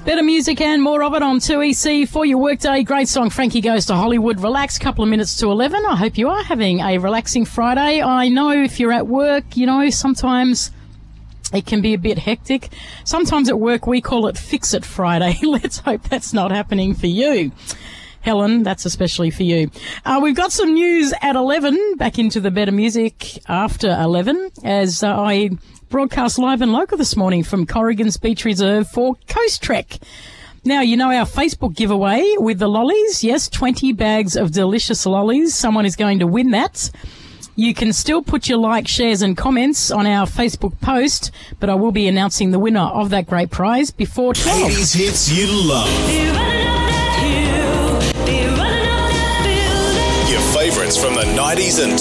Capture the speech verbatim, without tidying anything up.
Better music and more of it on two E C for your workday. Great song, Frankie Goes to Hollywood. Relax, couple of minutes to eleven. I hope you are having a relaxing Friday. I know if you're at work, you know, sometimes it can be a bit hectic. Sometimes at work we call it Fix It Friday. Let's hope that's not happening for you. Helen, that's especially for you. Uh, we've got some news at eleven, back into the better music after eleven, as uh, I broadcast live and local this morning from Corrigan's Beach Reserve for Coast Trek. Now, you know our Facebook giveaway with the lollies. Yes, twenty bags of delicious lollies. Someone is going to win that. You can still put your like, shares and comments on our Facebook post, but I will be announcing the winner of that great prize before twelve. eighties hits you love. Your favourites from the nineties and